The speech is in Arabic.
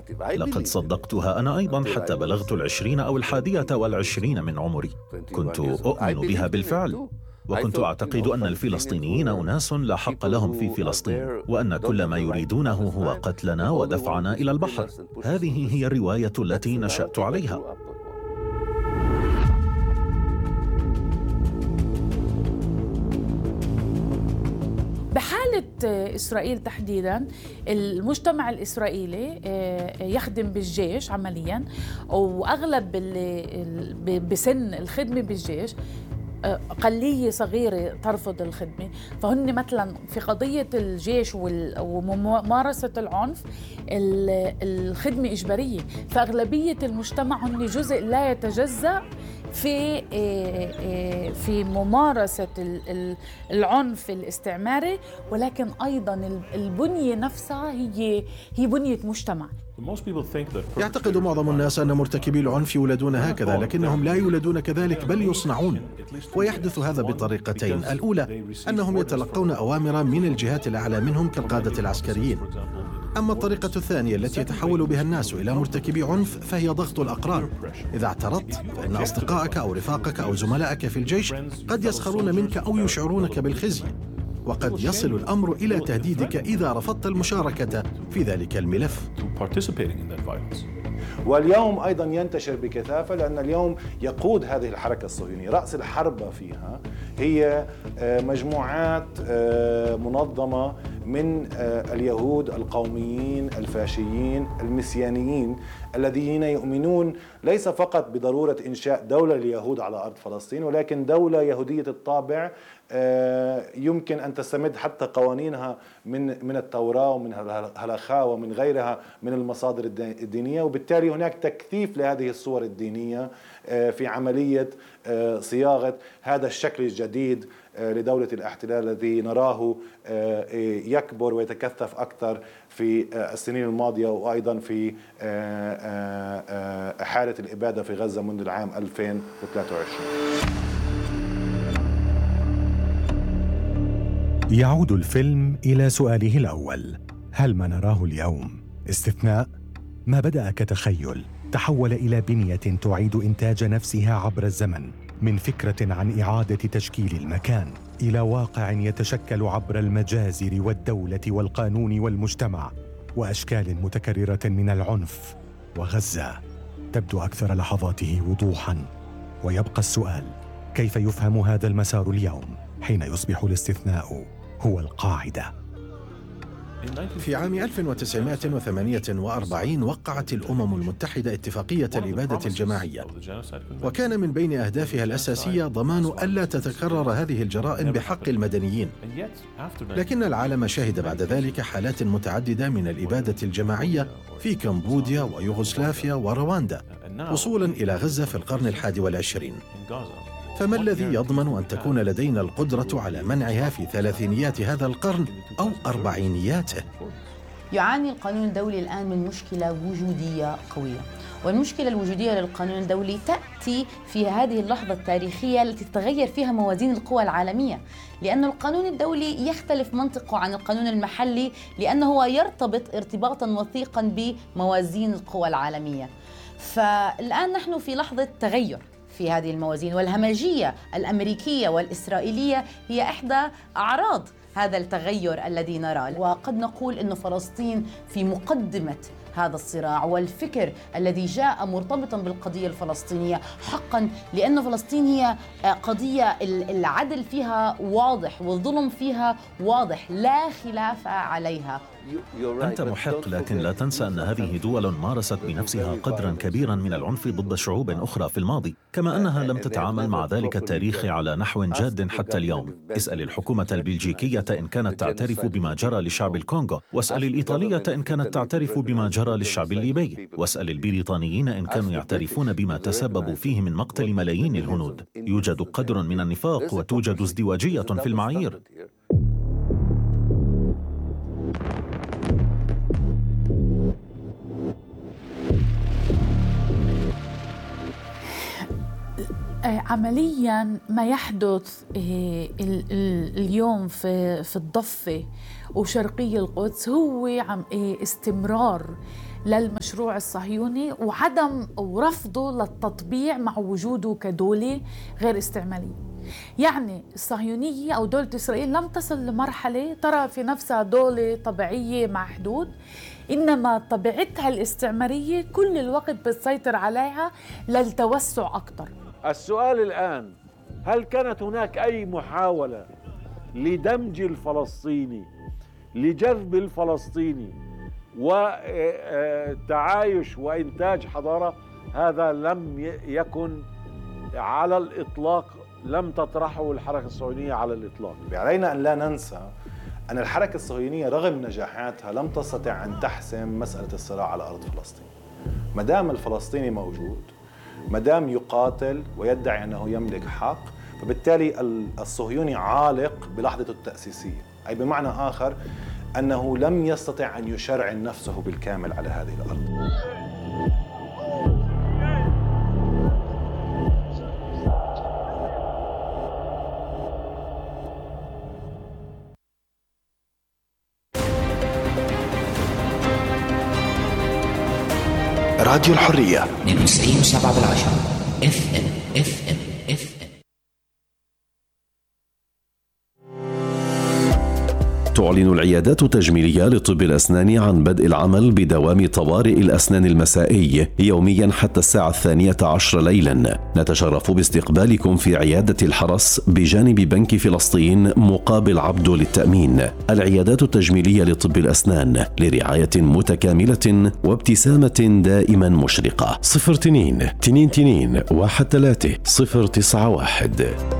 لقد صدقتها أنا أيضا حتى بلغت 20 أو 21 من عمري. كنت أؤمن بها بالفعل، وكنت أعتقد أن الفلسطينيين أناس لا حق لهم في فلسطين، وأن كل ما يريدونه هو قتلنا ودفعنا إلى البحر. هذه هي الرواية التي نشأت عليها. بحالة إسرائيل تحديداً، المجتمع الإسرائيلي يخدم بالجيش عملياً، وأغلب اللي بسن الخدمة بالجيش أقلية صغيرة ترفض الخدمة. فهن مثلا في قضية الجيش وممارسة العنف، الخدمة إجبارية، فأغلبية المجتمع هن جزء لا يتجزأ في ممارسة العنف الاستعماري، ولكن أيضا البنية نفسها هي بنية مجتمع. يعتقد معظم الناس أن مرتكبي العنف يولدون هكذا، لكنهم لا يولدون كذلك بل يصنعون. ويحدث هذا بطريقتين: الأولى أنهم يتلقون أوامر من الجهات الأعلى منهم كالقادة العسكريين. أما الطريقة الثانية التي يتحول بها الناس إلى مرتكبي عنف فهي ضغط الأقران. إذا اعترضت فإن أصدقائك أو رفاقك أو زملائك في الجيش قد يسخرون منك أو يشعرونك بالخزي، وقد يصل الأمر إلى تهديدك إذا رفضت المشاركة في ذلك الملف. واليوم أيضا ينتشر بكثافة، لأن اليوم يقود هذه الحركة الصهيونية، رأس الحربة فيها هي مجموعات منظمة من اليهود القوميين الفاشيين المسيانيين الذين يؤمنون ليس فقط بضرورة إنشاء دولة لليهود على أرض فلسطين، ولكن دولة يهودية الطابع يمكن أن تستمد حتى قوانينها من التوراة ومن هلخاء ومن غيرها من المصادر الدينية. وبالتالي هناك تكثيف لهذه الصور الدينية في عملية صياغة هذا الشكل الجديد لدولة الاحتلال الذي نراه يكبر ويتكثف أكثر في السنين الماضية، وأيضا في حالة الإبادة في غزة منذ العام 2023. يعود الفيلم إلى سؤاله الأول: هل ما نراه اليوم استثناء؟ ما بدأ كتخيل تحول إلى بنية تعيد إنتاج نفسها عبر الزمن، من فكرة عن إعادة تشكيل المكان إلى واقع يتشكل عبر المجازر والدولة والقانون والمجتمع وأشكال متكررة من العنف. وغزة تبدو أكثر لحظاته وضوحاً، ويبقى السؤال: كيف يفهم هذا المسار اليوم حين يصبح الاستثناء هو القاعدة؟ في عام 1948 وقعت الأمم المتحدة اتفاقية الإبادة الجماعية، وكان من بين أهدافها الأساسية ضمان ألا تتكرر هذه الجرائم بحق المدنيين. لكن العالم شهد بعد ذلك حالات متعددة من الإبادة الجماعية في كمبوديا ويوغوسلافيا ورواندا، وصولا إلى غزة في القرن 21. فما الذي يضمن أن تكون لدينا القدرة على منعها في ثلاثينيات هذا القرن أو أربعينياته؟ يعاني القانون الدولي الآن من مشكلة وجودية قوية، والمشكلة الوجودية للقانون الدولي تأتي في هذه اللحظة التاريخية التي تتغير فيها موازين القوى العالمية، لأن القانون الدولي يختلف منطقه عن القانون المحلي، لأنه هو يرتبط ارتباطا وثيقا بموازين القوى العالمية. فالآن نحن في لحظة تغير في هذه الموازين، والهمجية الأمريكية والإسرائيلية هي إحدى أعراض هذا التغير الذي نراه. وقد نقول أن فلسطين في مقدمة هذا الصراع، والفكر الذي جاء مرتبطا بالقضية الفلسطينية حقا، لأن فلسطين هي قضية العدل فيها واضح والظلم فيها واضح لا خلاف عليها. أنت محق، لكن لا تنسى أن هذه دول مارست بنفسها قدرا كبيرا من العنف ضد شعوب أخرى في الماضي، كما أنها لم تتعامل مع ذلك التاريخ على نحو جاد حتى اليوم. اسأل الحكومة البلجيكية إن كانت تعترف بما جرى لشعب الكونغو، واسأل الإيطالية إن كانت تعترف بما جرى للشعب الليبي، واسأل البريطانيين إن كانوا يعترفون بما تسببوا فيه من مقتل ملايين الهنود. يوجد قدر من النفاق وتوجد ازدواجية في المعايير. عملياً ما يحدث اليوم في الضفة وشرقي القدس هو استمرار للمشروع الصهيوني وعدم ورفضه للتطبيع مع وجوده كدولة غير استعمارية. يعني الصهيونية أو دولة إسرائيل لم تصل لمرحلة ترى في نفسها دولة طبيعية مع حدود، إنما طبيعتها الاستعمارية كل الوقت بتسيطر عليها للتوسع أكثر. السؤال الآن، هل كانت هناك أي محاولة لدمج الفلسطيني، لجذب الفلسطيني وتعايش وإنتاج حضارة؟ هذا لم يكن على الإطلاق، لم تطرحه الحركة الصهيونية على الإطلاق. علينا أن لا ننسى أن الحركة الصهيونية رغم نجاحاتها لم تستطع أن تحسم مسألة الصراع على أرض فلسطين. مدام الفلسطيني موجود، مدام يقاتل ويدعي أنه يملك حق، فبالتالي الصهيوني عالق بلحظته التأسيسية، أي بمعنى آخر أنه لم يستطع أن يشرعن نفسه بالكامل على هذه الأرض. راديو الحرية 92.7 FM. تعلن العيادات التجميلية لطب الأسنان عن بدء العمل بدوام طوارئ الأسنان المسائي يوميا حتى الساعة 12 ليلا. نتشرف باستقبالكم في عيادة الحرس بجانب بنك فلسطين مقابل عبده للتأمين. العيادات التجميلية لطب الأسنان لرعاية متكاملة وابتسامة دائما مشرقة. 02 2 2 1 3 091.